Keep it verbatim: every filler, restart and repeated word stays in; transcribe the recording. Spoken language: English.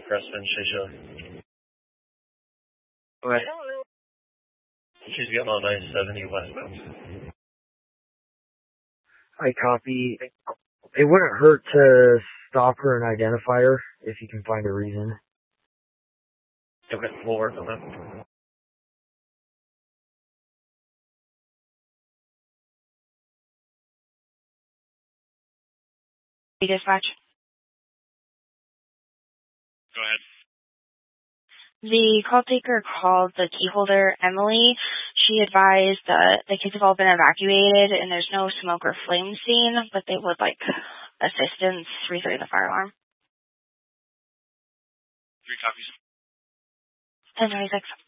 Crespin, Shisha. Okay. She's getting on nine seventy westbound. I copy. It wouldn't hurt to stop her and identify her if you can find a reason. Okay, we'll work on that. Dispatch. Go ahead. The call taker called the key holder, Emily. She advised that the kids have all been evacuated and there's no smoke or flame seen, but they would like assistance resetting the fire alarm. Three copies. ten twenty-six.